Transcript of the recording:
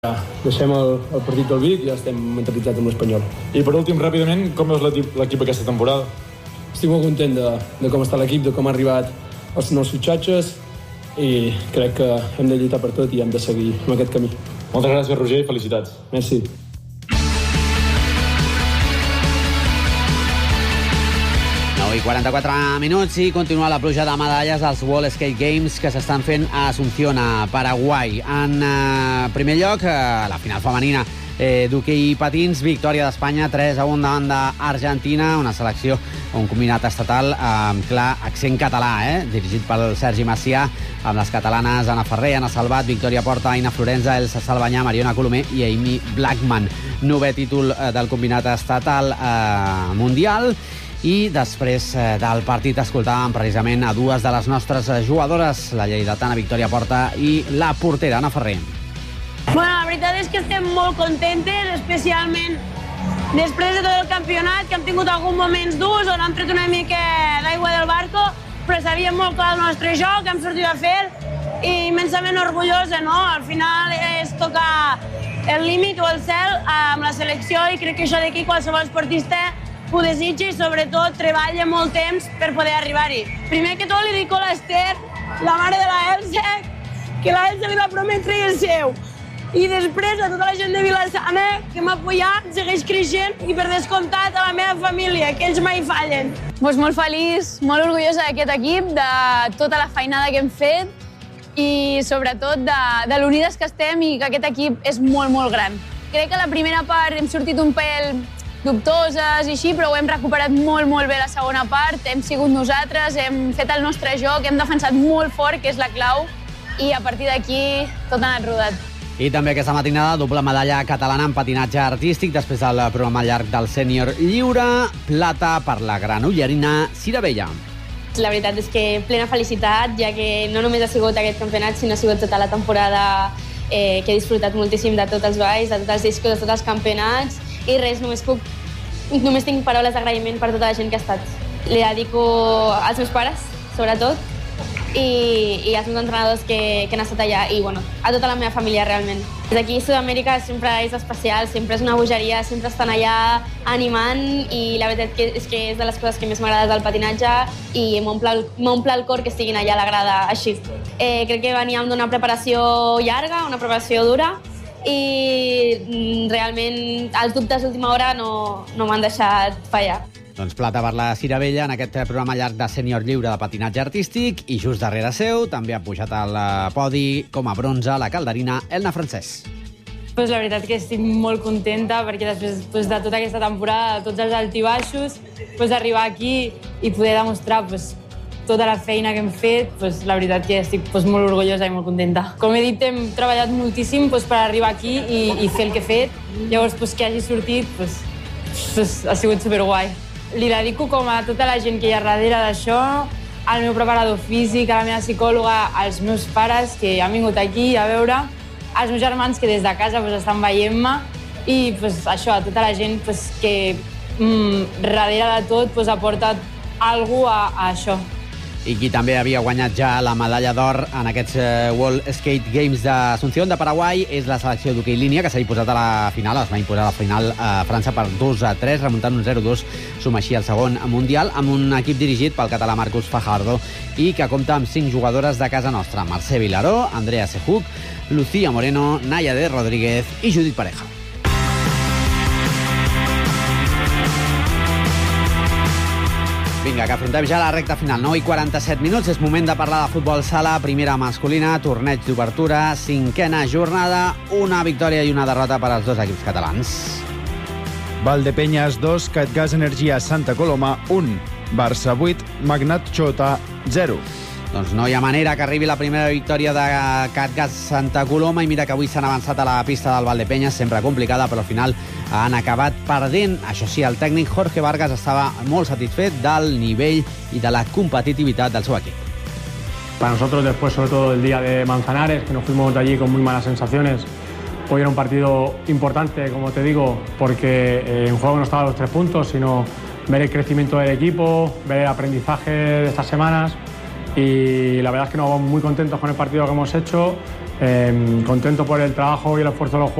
Deixem el partit del Vic i ja estem mentalitzats amb l'Espanyol. I per últim, ràpidament, com veus l'equip aquesta temporada? Estic molt content de com està l'equip, de com ha arribat els nous fitxatges i crec que hem de lluitar per tot i hem de seguir en aquest camí. Moltes gràcies, Roger, i felicitats. Merci. I 44 minuts i continua la pluja de medalles als World Skate Games que s'estan fent a Asunción, a Paraguai. En primer lloc, la final femenina d'hoquei patins, victòria d'Espanya 3-1 davant d'Argentina, una selecció, un combinat estatal amb clar accent català, dirigit pel Sergi Macià, amb les catalanes Anna Ferrer, Anna Salvat, Victòria Porta, Aina Florenza, Elsa Salvanyà, Mariona Colomer i Amy Blackman. 9è títol del combinat estatal mundial. I després del partit escoltàvem precisament a dues de les nostres jugadores, la lleidatana Victòria Porta i la portera Anna Ferrer. Bueno, la veritat és que estem molt contentes, especialment després de tot el campionat, que hem tingut alguns moments durs on hem tret una mica d'aigua del barco, però sabíem molt clar el nostre joc, hem sortit a fer i immensament orgullosa, no? Al final és tocar el límit o el cel amb la selecció i crec que això d'aquí qualsevol esportista ho desitja i sobretot treballa molt temps per poder arribar-hi. Primer que tot li dic a l'Ester, la mare de la Elsa, que la Elsa li va prometre i el seu. I després a tota la gent de Vilassana que m'ha apoyat, segueix creixent i per descomptat a la meva família, que ells mai fallen. Pues molt feliç, molt orgullosa d'aquest equip, de tota la feinada que hem fet i sobretot de l'unides que estem i que aquest equip és molt, molt gran. Crec que la primera part hem sortit un pèl dubtoses i així, però ho hem recuperat molt, molt bé la segona part. Hem sigut nosaltres, hem fet el nostre joc, hem defensat molt fort, que és la clau, i a partir d'aquí tot ha anat rodat. I també aquesta matinada, doble medalla catalana en patinatge artístic després del programa llarg del sènior lliure, plata per la granollerina Cira Vella. La veritat és que plena felicitat, ja que no només ha sigut aquest campionat, sinó ha sigut tota la temporada que he disfrutat moltíssim de tots els balls, de tots els discos, de tots els campionats, i res, només tinc paraules d'agraïment per tota la gent que ha estat. Li dedico als meus pares, sobretot, i als meus entrenadors que han estat allà, i bueno, a tota la meva família, realment. Des d'aquí a Sud-amèrica sempre és especial, sempre és una bogeria, sempre estan allà animant, i la veritat és que és de les coses que més m'agrada del patinatge, i m'omple el cor que estiguin allà a la grada així. Crec que veníem d'una preparació llarga, una preparació dura, i realment els dubtes d'última hora no m'han deixat fallar. Doncs plata per la Cira Vella en aquest programa llarg de sènior lliure de patinatge artístic, i just darrere seu també ha pujat al podi com a bronze la calderina Elna Francesc. La veritat que estic molt contenta perquè després de tota aquesta temporada, de tots els altibaixos, arribar aquí i poder demostrar tota la feina que hem fet, la veritat que estic molt orgullosa i molt contenta. Com he dit, hem treballat moltíssim per arribar aquí i fer el que he fet. Llavors, que hagi sortit, ha sigut superguai. Li dedico com a tota la gent que hi ha darrere d'això, al meu preparador físic, a la meva psicòloga, als meus pares que han vingut aquí a veure, als meus germans que des de casa estan veient-me, i això, a tota la gent que darrere de tot aporta alguna cosa a això. I qui també havia guanyat ja la medalla d'or en aquests World Skate Games d'Asunción de Paraguai és la selecció d'hoquei línia, que s'ha imposat a la final, es va imposar a la final a França per 2-3, remuntant un 0-2, suma així el segon mundial, amb un equip dirigit pel català Marcus Fajardo i que compta amb 5 jugadores de casa nostra: Mercè Vilaró, Andrea Sejuc, Lucía Moreno, Naya de Rodríguez i Judit Pareja. Vinga, que afrontem ja la recta final. 9:47 minuts, és moment de parlar de futbol sala, primera masculina, torneig d'obertura, 5a jornada, una victòria i una derrota per als dos equips catalans. Valdepeñas 2, Catgas Energia Santa Coloma 1, Barça 8, Magnat Xota 0. Doncs no hi ha manera que arribi la primera victòria de Catgas Santa Coloma, i mira que avui s'han avançat a la pista del Valdepeñas, sempre complicada, però al final han acabat perdent. Això sí, el tècnic Jorge Vargas estava molt satisfet del nivell i de la competitivitat del seu equip. Para nosotros, después sobre todo del día de Manzanares, que nos fuimos de allí con muy malas sensaciones, hoy era un partido importante, como te digo, porque en juego no estaban los 3 puntos, sino ver el crecimiento del equipo, ver el aprendizaje de estas semanas, y la verdad es que nos vamos muy contentos con el partido que hemos hecho. Contento por el trabajo y el esfuerzo de los jugadores.